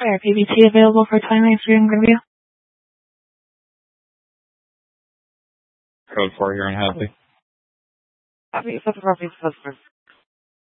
Fire PBT available for 29 student review. Code 4 here in Hadley. Copy,